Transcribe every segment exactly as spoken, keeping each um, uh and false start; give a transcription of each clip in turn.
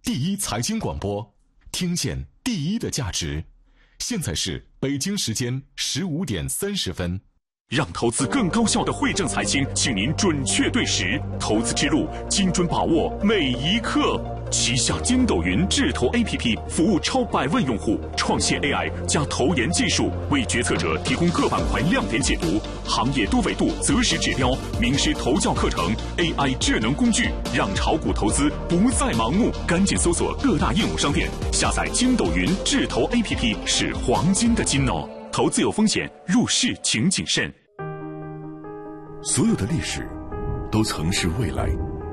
第一财经广播，听见第一的价值。现在是北京时间十五点三十分。 让投资更高效的汇正财经，请您准确对时，投资之路精准把握每一刻。旗下筋斗云智投 A P P 服务超百万用户，创新 A I 加投研技术，为决策者提供各板块亮点解读、行业多维度择时指标、名师投教课程、A I 智能工具，让炒股投资不再盲目。赶紧搜索各大应用商店，下载筋斗云智投 A P P 是黄金的金哦。投资有风险，入市请谨慎。 所有的历史都曾是未来，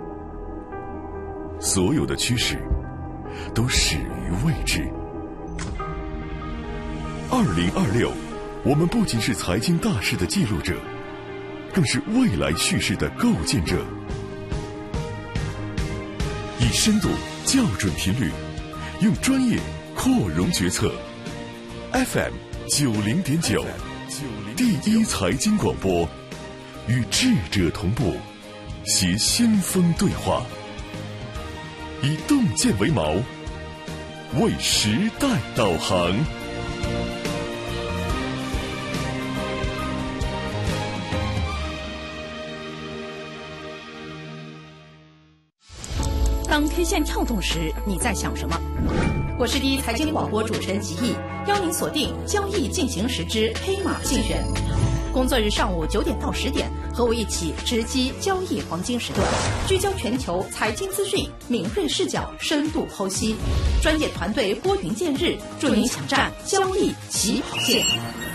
所有的趋势都始于未知。二零二六，我们不仅是财经大事的记录者，更是未来叙事的构建者。以深度校准频率，用专业扩容决策。F M 九零点九，第一财经广播，与智者同步，携先锋对话，以洞见为锚，为时代导航。 当 K 线跳动时，你在想什么？我是第一财经广播主持人吉毅，邀您锁定交易进行时之黑马竞选。工作日上午九点到十点，和我一起直击交易黄金时段，聚焦全球财经资讯，敏锐视角，深度剖析，专业团队拨云见日，助您抢占交易起跑线。